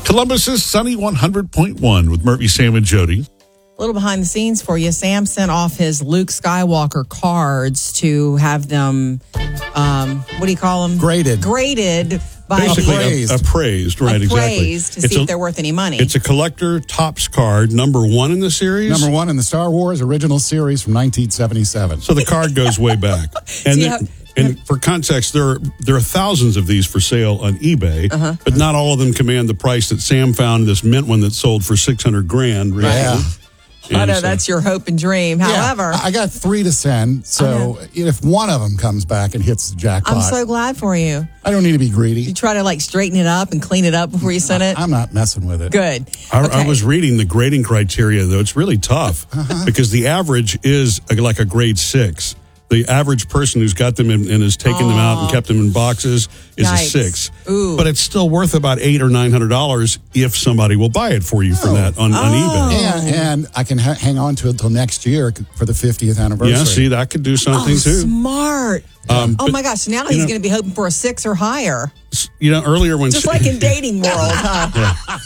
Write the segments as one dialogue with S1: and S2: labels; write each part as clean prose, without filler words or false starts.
S1: Columbus's Sunny 100.1 with Murphy, Sam, and Jody.
S2: A little behind the scenes for you. Sam sent off his Luke Skywalker cards to have them, what do you call them?
S3: Graded
S2: by
S1: Basically appraised, right?
S2: appraised
S1: Exactly.
S2: to see if they're worth any money.
S1: It's a collector Topps card, number 1 in the series.
S3: Number 1 in the Star Wars original series from 1977.
S1: So the card goes way back. And for context, there are thousands of these for sale on eBay, but not all of them command the price that Sam found this mint one that sold for $600,000. Recently.
S3: Yeah.
S2: I know that's your hope and dream. However,
S3: I got 3 to send, so if one of them comes back and hits the jackpot,
S2: I'm so glad for you.
S3: I don't need to be greedy.
S2: You try to straighten it up and clean it up before you send it?
S3: I'm not messing with it.
S2: Good.
S1: I was reading the grading criteria, though. It's really tough because the average is like a grade 6. The average person who's got them and has taken them out and kept them in boxes is a 6.
S2: Ooh.
S1: But it's still worth about $800 or $900 if somebody will buy it for you for that on eBay.
S3: And I can hang on to it until next year for the 50th anniversary.
S1: Yeah, see, that could do something too.
S2: Smart. Oh my gosh! Now he's going to be hoping for a 6 or higher.
S1: Earlier when
S2: Just like in dating world, huh?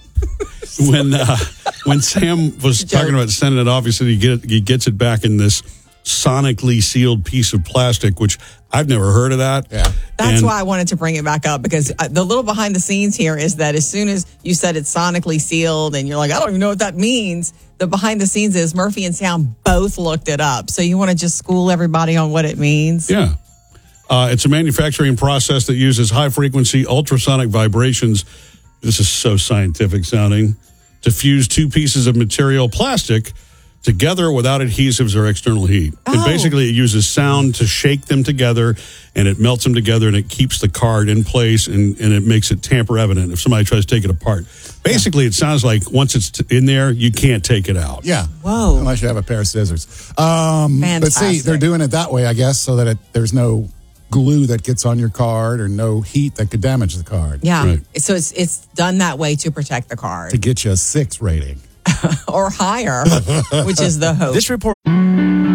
S1: when Sam was talking about sending it off, he said he gets it back in this sonically sealed piece of plastic, which I've never heard of that.
S3: Yeah.
S2: That's why I wanted to bring it back up, because the little behind the scenes here is that as soon as you said it's sonically sealed and you're like, I don't even know what that means, the behind the scenes is Murphy and Sam both looked it up. So you want to just school everybody on what it means?
S1: Yeah. It's a manufacturing process that uses high-frequency ultrasonic vibrations. This is so scientific sounding. To fuse 2 pieces of material plastic together without adhesives or external heat. And basically it uses sound to shake them together, and it melts them together, and it keeps the card in place, and it makes it tamper evident if somebody tries to take it apart. Basically, it sounds like once it's in there, you can't take it out.
S3: Yeah.
S2: Whoa.
S3: Unless you have a pair of scissors. But see, they're doing it that way, I guess, so that there's no glue that gets on your card or no heat that could damage the card.
S2: Yeah.
S1: Right.
S2: So it's done that way to protect the card.
S3: To get you a 6 rating.
S2: Or higher, which is the hope.
S4: This report